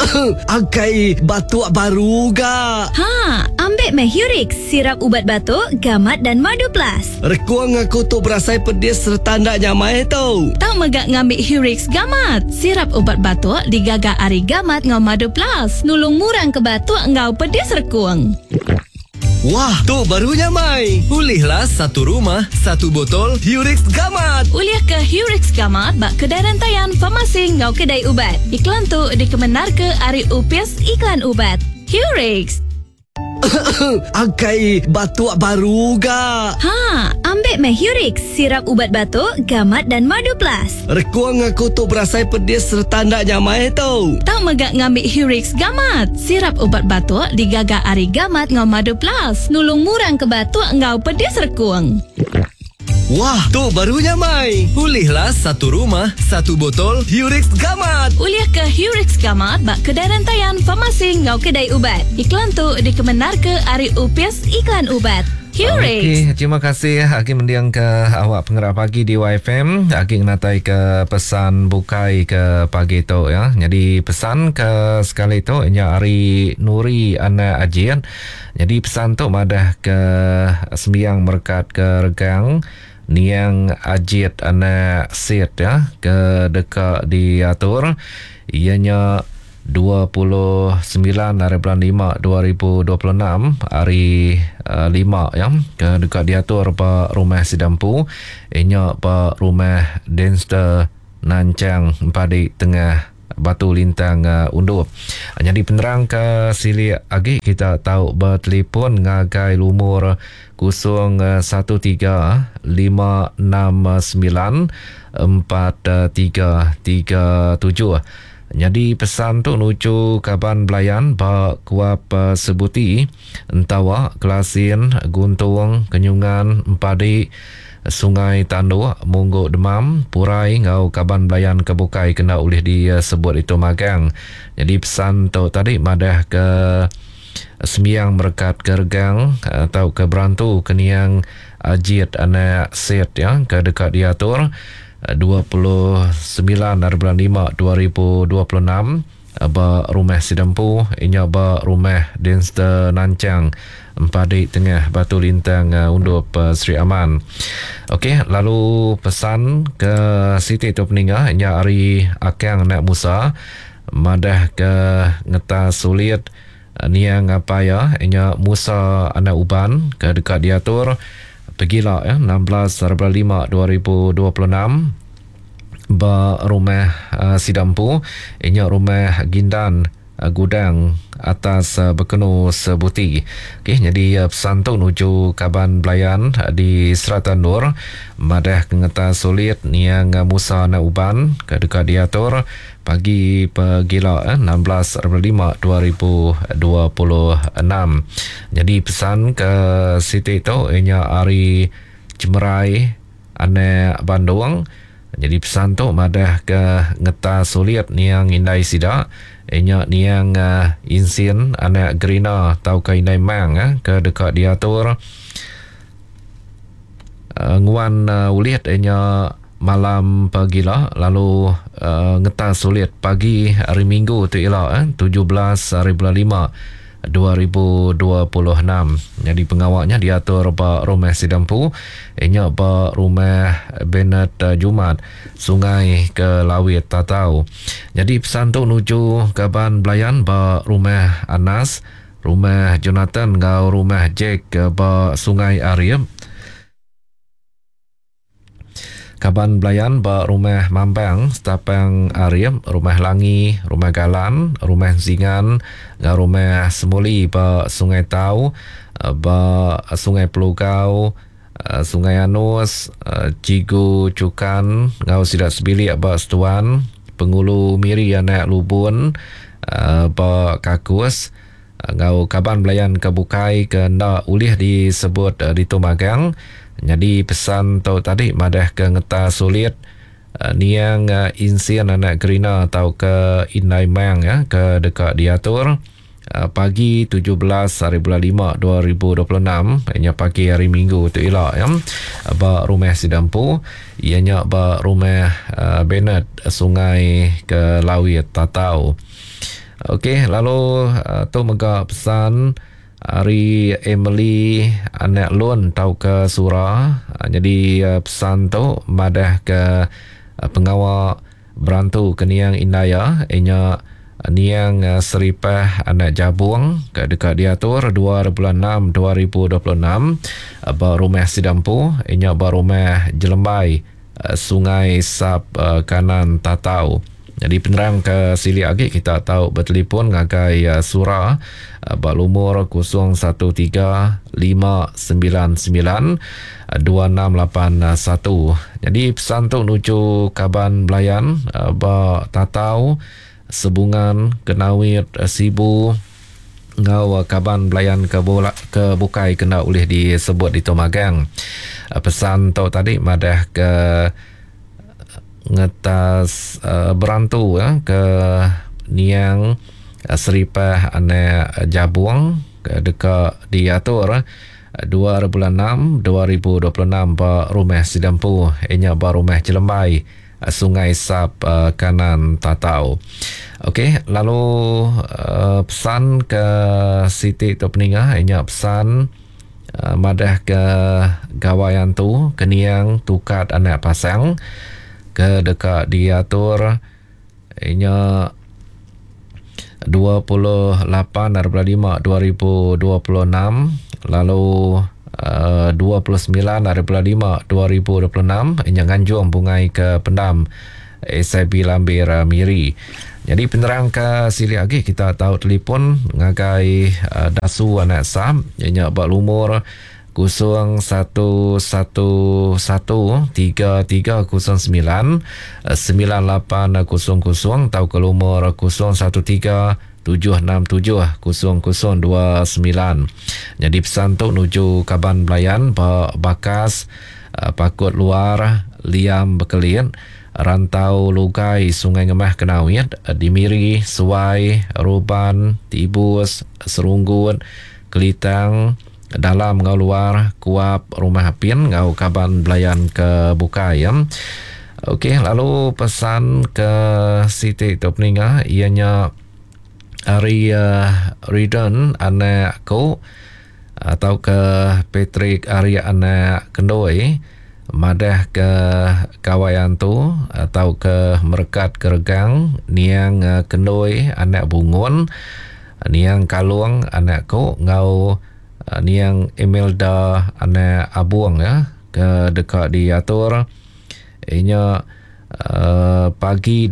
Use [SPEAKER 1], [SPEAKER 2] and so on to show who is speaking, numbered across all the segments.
[SPEAKER 1] Angkai batuk baru ga.
[SPEAKER 2] Ambil Mehurix, sirap ubat batuk, gamat dan madu plus.
[SPEAKER 1] Rekuang aku tu berasai pedis serta ndak nyamai tu.
[SPEAKER 2] Tak megak ngambil Hurix gamat. Sirap ubat batuk digagak ari gamat ngau madu plus. Nulung murang ke batuk ngau pedis rekuang.
[SPEAKER 1] Wah, tu barunya Mai. Ulihlah satu rumah, satu botol Hurix Gamat.
[SPEAKER 2] Uliah ke Hurix Gamat bak kedai rantaian farmasi ngau kedai ubat. Iklan tu dikemenar ke Ari UPS Iklan Ubat. Hurix.
[SPEAKER 1] Angkai batuk baru ga.
[SPEAKER 2] Ambil Mehurix, sirap ubat batuk, gamat dan madu plus.
[SPEAKER 1] Rekuang aku tu berasai pedis serta ndak nyamai tu.
[SPEAKER 2] Tak megak ngambil Hurix gamat. Sirap ubat batuk digagak ari gamat ngau madu plus. Nulung murang ke batuk ngau pedis rekuang.
[SPEAKER 1] Wah, tu barunya Mai. Ulihlah satu rumah, satu botol Hurix Gamat.
[SPEAKER 2] Uliah ke Hurix Gamat bak kedai rantaian farmasi ngau kedai ubat. Iklan tu dikemenar ke Ari UPS Iklan Ubat. Hurix.
[SPEAKER 3] Okey, terima kasih Aki mendiang ke awak pengerak pagi di YFM. Aki natai ke pesan bukai ke pagi tu ya. Jadi pesan ke sekali tu nya Ari Nuri Ana Ajian. Jadi pesan tu madah ke sembiang merkat ke regang Niang Ajit Anak Sit ya, ke dekat diatur ianya 29/5/2026 hari 5 ya, ke dekat diatur Pak Rumah Sidampu ianya Pak Rumah Denster Nancang Padi Tengah Batu Lintang undur. Jadi penerang ke sili agi kita tahu bertelefon ngagai lumur 01594337. Jadi pesan tu nuju Kaban Belayan ba kuap sebuti entawa Kelasin Guntung Kenyungan Empadi Sungai Tandu Munggu Demam Purai ngau Kaban Belayan Kebukai kena oleh disebut itu magang. Jadi pesan tu tadi madah ke sembiang merkat ke regang atau ke berantu keniang Ajit Anak Set ya, ke dekat diatur 29/5/2026 ba Rumah Sidampu inya ba Rumah Denster Nancang Empadi Tengah Batu Lintang undur Sri Aman. Okey, lalu pesan ke Siti Topninga inya Ari Akang Nak Musa madah ke ngeta sulit niang apa ya inya Musa Anak Uban ke dekat diatur pergilah ya 16/5/2026 ba Rumah Sidampu inya Rumah Gindan Gudang atas Bekenu Sebuti. Okey, jadi pesan tu nuju Kaban Belayan di Seratan Nur madah kengeta sulit niang Musa Anak Uban ke dekat diatur pagi pergila 16/5/2026. Jadi pesan ke Siti tu inya Ari Cemerai Anak Bandung. Jadi pesan tu madah ke ngeta sulit niang Indai Sida inya niang Insin Anak Gerina tau ke Indai Mang ke dekat diatur nguan ulit inya malam pagila lalu ngeta sulit pagi hari Minggu tu ialah 17/5/2026. Jadi pengawaknya diatur Pak Rumah Sidampu inya Pak Rumah Bennett Jumat Sungai ke Lawit Tatau. Jadi pesan tu nuju Kaban Belayan Pak Rumah Anas, Rumah Jonathan ngau Rumah Jack ke Pak Sungai Arif. Kaban Belayan ba Rumah Mambang Setapang Arif, Rumah Langi, Rumah Galan, Rumah Zingan, Rumah Semuli ba Sungai Tau, ba Sungai Pelugau, Sungai Anus, Cigu Cukan, ngau Sidat Sebilik ba Setuan, Pengulu Miri Anak Lubun, ba Kakus, ngau Kaban Belayan Kebukai ke ndak ulih disebut di Tumagang. Jadi pesan tu tadi madah ke ngeta sulit niang Insian Anak Gerina atau ke Indai Mang ya, ke dekat diatur pagi 17/5/2026 ianya pagi hari Minggu tu elok ya, ba Rumah Sidampu ianya ba Rumah Bennett Sungai ke Lawit Tatau. Okey, lalu tu mega pesan Ari Emily anak Lun tau ke Surah. Jadi pesan tu madah ke pengawal berantu keniang Inaya inya niang seripah anak Jabung ke dekat diatur 2 bulan 6 2026 rumah Sidampu inya rumah Jelembai Sungai Sap kanan Tatau. Jadi penerang ke sili agi kita tahu bertelefon ngagai Surah berumur 0135992681. Jadi pesan tu nuju Kaban Belayan ba Tatau Sebungan Kenawit Sibu ngau Kaban Belayan ke Bukai kena oleh disebut di Tomagang. Pesan tu tadi madah ke ngetas berantu ke niang seripah anak Jabung ke dekat diatur 2 bulan 6 2026 ba rumah Sidampu inya ba rumah Jelembai Sungai Sap kanan Tatau. Okey, lalu pesan ke Siti Topninga inya pesan madah ke gawayan tu keniang tukat anak pasang ke dekat diatur inya 28/5/2026 lalu 29/5/2026 inya nganjung bungai ke pendam SIB Lambir Miri. Jadi penerang ke sili lagi kita tahu telefon ngagai Dasu anak Sam inya berumur 011330998800 tau ke nomor 0137670029. Jadi pesan tu nuju Kaban Belayan Bakas Pakut Luar Liam Bekelin Rantau Lugai Sungai Ngemah Kenawit Dimiri Suai Ruban Tibus Serunggut Kelitang dalam ngau luar Kuap Rumah Pin ngau Kaban Belayan ke Bukai ya. Okey, lalu pesan ke Siti Topninga ianya Ari Ridon anak ko atau ke Patrick Arya anak Kendoi madah ke kawayan tu atau ke Merekat Keregang niang Kendoi anak Bungun niang Kalung anak ko ngau niang Imelda anak Abuang ya ke dekat diatur inya pagi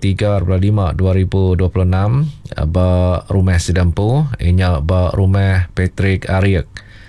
[SPEAKER 3] 23/5/2026 ba rumah Sidampu inya ba rumah Patrick Ariak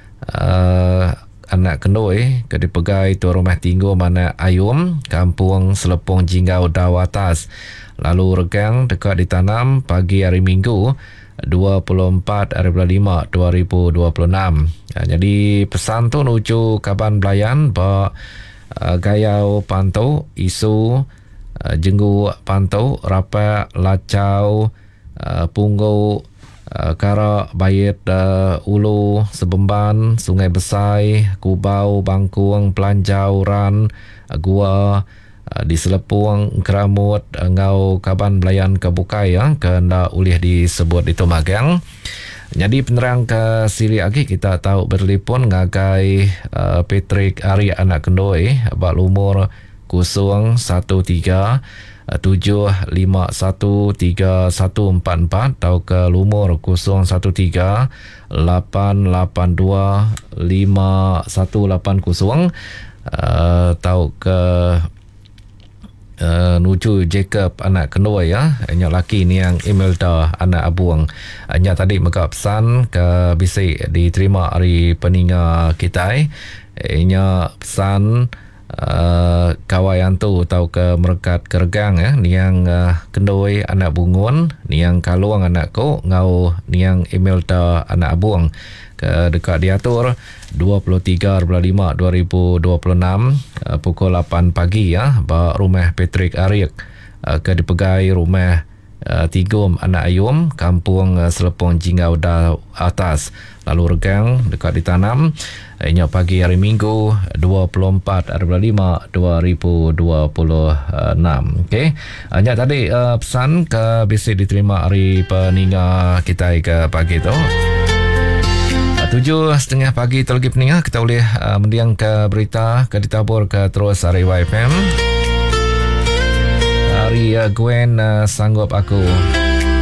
[SPEAKER 3] anak Kendoi ke dipegai tu rumah tinggu mana Ayum kampung Selepong Jinggau Dawatas lalu regang dekat ditanam pagi hari Minggu 24/5/2026. Jadi pesan tu nuju Kaban Belayan ba Gayau Pantau Isu Jenggu Pantau Rapak Lacau Punggau Kara Bayit Ulu Sebemban Sungai Besai Kubau Bangkuang Pelanjau Ran Gua di Selepung Keramut ngau Kaban Belayan ke Bukai ya ke ndak ulih disebut di Tomagang. Jadi penerang ke sili lagi kita tahu bertelefon ngagai Patrick Ari anak Kendoi bak umur 0137513144 atau ke umur 0138825180 atau ke nuju Jacob anak Kendoi ya nya laki ni yang Imelda anak Abuang nya tadi mega pesan ke bisik diterima hari peninga kita nya pesan kawayan tu tau ke Merekat Keregang ya ni yang Kendoi anak Bungun ni yang Kaluang anak ko ngau ni yang Imelda anak Abuang ke dekat diatur 23/5/2026 pukul 8 pagi ya ba rumah Patrick Ariak ke dipegai rumah Tigum Anak Ayum, Kampung Selepong Jingau Atas. Lalu regang dekat ditanam. Ianya pagi hari Minggu 24 hari bulan 5 2026. Okey. Hanya tadi pesan ke bisa diterima hari peninga kita ke pagi tu. 7.30 pagi tu lagi peninga kita boleh mendiang ke berita ke ditabur ke terus hari YFM. Hari Gwen Sanggup Aku.